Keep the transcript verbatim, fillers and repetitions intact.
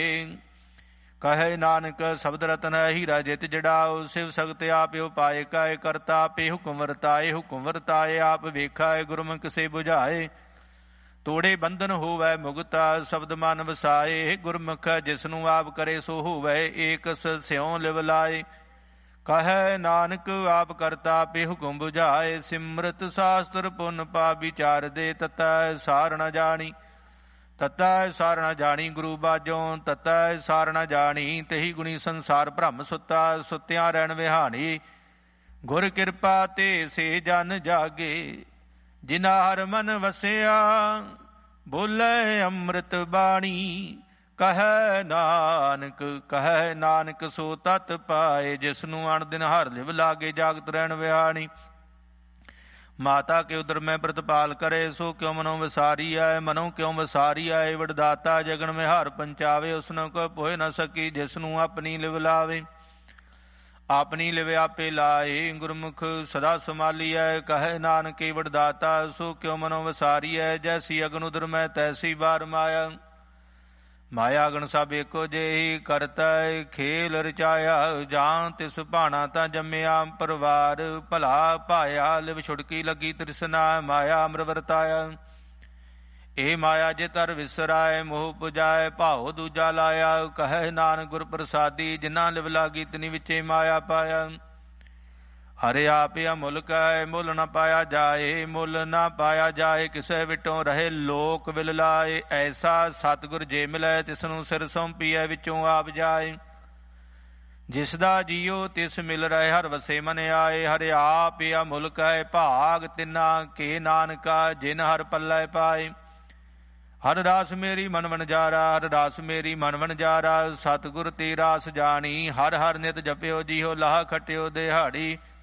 ਕਹੈ ਨਾਨਕ ਸ਼ਬਦ ਰਤਨ ਹੀਰਾ ਜਿਤ ਜੜਾਓ। ਸਿਵ ਸਗਤ ਆਪ ਉਪਾਏ ਕਾਇ ਕਰਤਾ ਆਪੇ ਹੁਕਮ ਵਰਤਾਏ। ਹੁਕਮ ਵਰਤਾਏ ਆਪ ਵੇਖਾਏ ਗੁਰਮੁਖ ਸੇ ਬੁਝਾਏ। ਤੋੜੇ ਬੰਧਨ ਹੋਵੈ ਮੁਗਤਾ ਸ਼ਬਦ ਮਨ ਵਸਾਏ। ਗੁਰਮੁਖ ਜਿਸਨੂੰ ਆਪ ਕਰੇ ਸੋ ਹੋਵੈ ਏਕਸ ਸਿਉ ਲਿਵ ਲਾਏ। ਕਹੈ ਨਾਨਕ ਆਪ ਕਰਤਾ ਆਪੇ ਹੁਕਮ ਬੁਝਾਏ। ਸਿਮਰਤ ਸ਼ਾਸਤਰ ਪੁੰਨ ਪਾ ਵਿਚਾਰ ਦੇ ਤਤੈ ਸਾਰ ਨ ਜਾਣੀ। ਤਤੈ ਸਾਰ ਨ ਜਾਣੀ ਗੁਰੂ ਬਾਝੋਂ ਤਤੈ ਸਾਰ ਨ ਜਾਣੀ। ਤਹੀ ਗੁਣੀ ਸੰਸਾਰ ਭ੍ਰਮ ਸੁੱਤਾ ਸੁੱਤਿਆਂ ਰਹਿਣ ਵਿਹਾਣੀ। ਗੁਰ ਕਿਰਪਾ ਤੇ ਸੇ ਜਨ ਜਾਗੇ ਜਿਨਾ ਹਰ ਮਨ ਵਸਿਆ। ਬੋਲੇ ਅੰਮ੍ਰਿਤ ਬਾਣੀ ਕਹੈ ਨਾਨਕ ਕਹੈ ਨਾਨਕ ਸੋ ਤਤ ਪਾਏ। ਜਿਸਨੂੰ ਅਣ ਦਿਨ ਹਰ ਲਿਵ ਲਾਗੇ ਜਾਗਤ ਰਹਿਣ ਵਿਹਾਣੀ। ਮਾਤਾ ਕੇ ਉਦਰ ਮੈਂ ਪ੍ਰਤਪਾਲ ਕਰੇ ਸੋ ਕਿਉ ਮਨੋਂ ਵਿਸਾਰੀ ਆਏ। ਮਨੋਂ ਕਿਉਂ ਵਿਸਾਰੀ ਆਏ ਵਡਦਾਤਾ ਜਗਨ ਮੈਂ ਹਰ ਪੰਚਾਵੇ। ਉਸਨੂੰ ਕੋ ਪੋਹਿ ਨ ਸਕੀ ਜਿਸਨੂੰ ਆਪਣੀ ਲਿਵ ਲਾਵੇ। ਆਪਣੀ ਲਿਵ ਆਪੇ ਲਾਏ ਗੁਰਮੁਖ ਸਦਾ ਸੰਭਾਲੀਐ। ਕਹੈ ਨਾਨਕੇ ਵਡਦਾਤਾ ਸੋ ਕਿਉ ਮਨੋਂ ਵਿਸਾਰੀ ਆਏ। ਜੈਸੀ ਅਗਨ ਉਦਰ ਮੈਂ ਤੈਸੀ ਬਾਰ ਮਾਇਆ। ਮਾਇਆ ਗਣ ਸਭ ਏਕੋ ਜਿਹੀ ਕਰਤਾ ਖੇਲ ਰਚਾਇਆ। ਜਾਂ ਤਿਸ ਭਾਣਾ ਤਾਂ ਜੰਮਿਆ ਪਰਿਵਾਰ ਭਲਾ ਪਾਇਆ। ਲਿਵ ਛੁੜਕੀ ਲੱਗੀ ਤ੍ਰਿਸ਼ਨਾ ਮਾਇਆ ਅਮਰ ਵਰਤਾਇਆ। ਇਹ ਮਾਇਆ ਜੇ ਤਰ ਵਿਸਰਾਏ ਮੋਹ ਪੁਜਾਏ ਭਾਉ ਦੂਜਾ ਲਾਇਆ। ਕਹੈ ਨਾਨਕ ਗੁਰ ਪ੍ਰਸਾਦੀ ਜਿਨਾ ਲਿਵ ਲਾਗੀ ਤਿਨੀ ਵਿੱਚੇ ਮਾਇਆ ਪਾਇਆ। ਹਰਿ ਆਪਿ ਅਮੁੱਲ ਕਹੈ ਮੁੱਲ ਨ ਪਾਇਆ ਜਾਏ। ਮੁੱਲ ਨਾ ਪਾਇਆ ਜਾਏ ਕਿਸੇ ਵਿਟੋਂ ਰਹੇ ਲੋਕ ਵਿਲ ਲਾਏ। ਐਸਾ ਸਤਿਗੁਰ ਜੇ ਮਿਲੈ ਤਿਸਨੂੰ ਸਿਰ ਸੌਂਪੀਐ ਵਿੱਚੋਂ ਆਪ ਜਾਏ। ਜਿਸ ਦਾ ਜੀਓ ਤਿਸ ਮਿਲ ਰਹੇ ਹਰ ਵਸੇ ਮਨ ਆਏ। ਹਰਿ ਆਪ ਅਮੁੱਲ ਕਹੈ ਭਾਗ ਤਿਨਾ ਕੇ ਨਾਨਕਾ ਜਿਨ ਹਰ ਪੱਲੇ ਪਾਏ। ਹਰ ਰਾਸ ਮੇਰੀ ਮਨ ਵਣਜਾਰਾ ਹਰ ਰਾਸ ਮੇਰੀ ਮਨ ਵਣਜਾਰਾ। ਸਤਿਗੁਰ ਤੇ ਰਾਸ ਜਾਣੀ ਹਰ ਹਰ ਨਿਤ ਜਪਿਓ ਜੀਓ ਲਾਹ ਖਟਿਓ ਦਿਹਾੜੀ।